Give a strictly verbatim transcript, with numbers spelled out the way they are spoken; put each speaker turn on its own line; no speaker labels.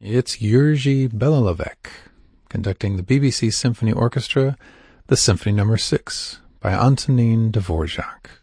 It's Jerzy Belalovec conducting the B B C Symphony Orchestra, the Symphony Number six by Antonin Dvorak.